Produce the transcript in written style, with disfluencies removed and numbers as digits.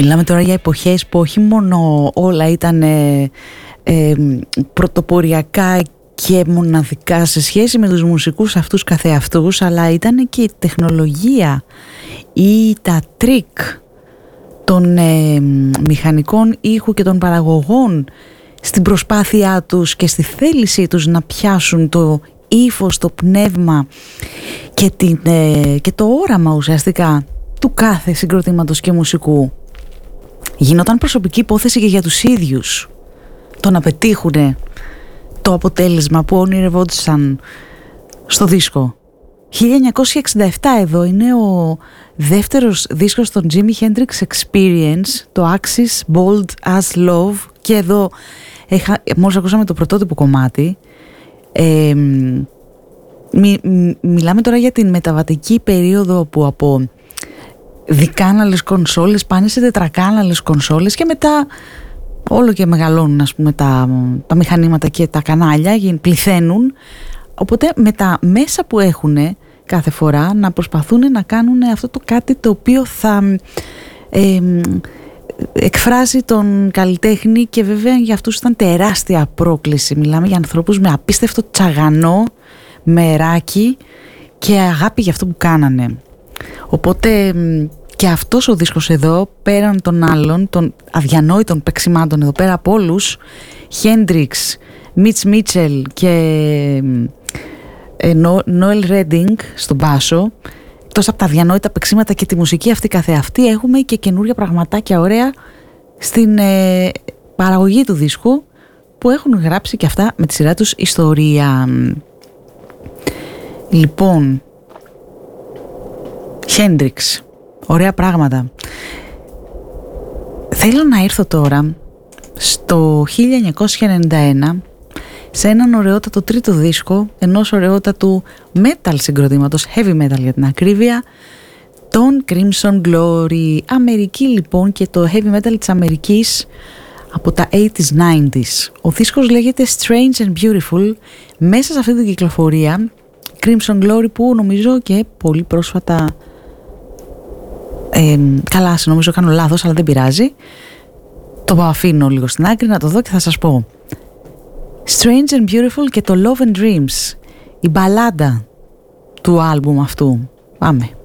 Μιλάμε τώρα για εποχές που όχι μόνο όλα ήταν πρωτοποριακά και μοναδικά σε σχέση με τους μουσικούς αυτούς καθεαυτούς, αλλά ήταν και η τεχνολογία ή τα τρίκ των μηχανικών ήχου και των παραγωγών στην προσπάθειά τους και στη θέλησή τους να πιάσουν το ύφος, το πνεύμα και το όραμα ουσιαστικά του κάθε συγκροτήματος και μουσικού. Γινόταν προσωπική υπόθεση και για τους ίδιους το να πετύχουν το αποτέλεσμα που ονειρευόντουσαν στο δίσκο. 1967 εδώ είναι ο δεύτερος δίσκος των Jimi Hendrix Experience, το Axis Bold as Love, και εδώ μόλις ακούσαμε το πρωτότυπο κομμάτι. Μιλάμε τώρα για την μεταβατική περίοδο που από δικάναλες κονσόλες πάνε σε τετρακάναλες κονσόλες και μετά όλο και μεγαλώνουν, ας πούμε, τα μηχανήματα και τα κανάλια πληθαίνουν, οπότε με τα μέσα που έχουν κάθε φορά να προσπαθούν να κάνουν αυτό το κάτι το οποίο θα εκφράσει τον καλλιτέχνη, και βέβαια για αυτούς ήταν τεράστια πρόκληση. Μιλάμε για ανθρώπους με απίστευτο τσαγανό, μεράκι και αγάπη για αυτό που κάνανε. Οπότε και αυτός ο δίσκος εδώ, πέραν των άλλων, των αδιανόητων παίξιμάτων εδώ πέρα από όλους, Hendrix, Mitch Mitchell και Noel Redding στον μπάσο, εκτός από τα αδιανόητα παίξιματα και τη μουσική αυτή καθεαυτή, έχουμε και καινούρια πραγματάκια ωραία στην παραγωγή του δίσκου, που έχουν γράψει και αυτά με τη σειρά τους ιστορία. Λοιπόν, Hendrix, ωραία πράγματα. Θέλω να έρθω τώρα στο 1991 σε έναν ωραιότατο τρίτο δίσκο ενός ωραιότατου metal συγκροτήματος, heavy metal για την ακρίβεια, τον Crimson Glory. Αμερική λοιπόν, και το heavy metal της Αμερικής από τα 80s, 90s. Ο δίσκος λέγεται Strange and Beautiful. Μέσα σε αυτή την κυκλοφορία Crimson Glory, που νομίζω και πολύ πρόσφατα, καλά, νομίζω κάνω λάθος, αλλά δεν πειράζει, το αφήνω λίγο στην άκρη να το δω και θα σας πω. Strange and Beautiful και το Love and Dreams, η μπαλάντα του άλμπουμ αυτού. Πάμε.